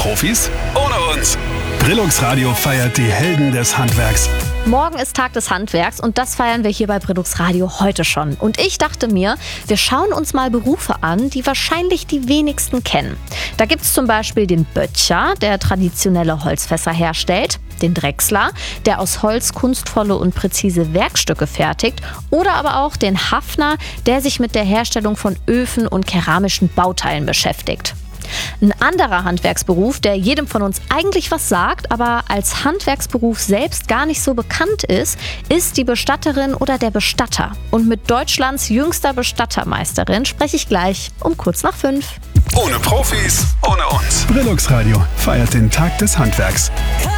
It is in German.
Profis? Ohne uns. Brillux Radio feiert die Helden des Handwerks. Morgen ist Tag des Handwerks und das feiern wir hier bei Brillux Radio heute schon. Und ich dachte mir, wir schauen uns mal Berufe an, die wahrscheinlich die wenigsten kennen. Da gibt es zum Beispiel den Böttcher, der traditionelle Holzfässer herstellt, den Drechsler, der aus Holz kunstvolle und präzise Werkstücke fertigt, oder aber auch den Haffner, der sich mit der Herstellung von Öfen und keramischen Bauteilen beschäftigt. Ein anderer Handwerksberuf, der jedem von uns eigentlich was sagt, aber als Handwerksberuf selbst gar nicht so bekannt ist die Bestatterin oder der Bestatter. Und mit Deutschlands jüngster Bestattermeisterin spreche ich gleich um 4:45. Ohne Profis, ohne uns. Brillux Radio feiert den Tag des Handwerks.